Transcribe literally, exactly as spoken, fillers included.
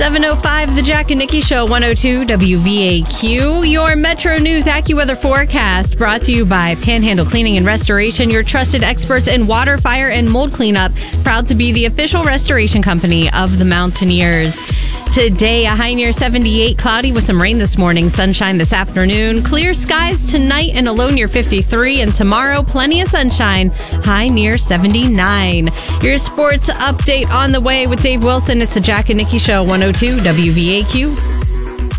seven oh five, The Jack and Nikki Show, one oh two W V A Q. Your Metro News AccuWeather forecast brought to you by Panhandle Cleaning and Restoration, your trusted experts in water, fire, and mold cleanup. Proud to be the official restoration company of the Mountaineers. Today, a high near seventy-eight, cloudy with some rain this morning, sunshine this afternoon, clear skies tonight and a low near fifty-three, and tomorrow, plenty of sunshine, high near seventy-nine. Your sports update on the way with Dave Wilson. It's the Jack and Nikki Show, one oh two W V A Q.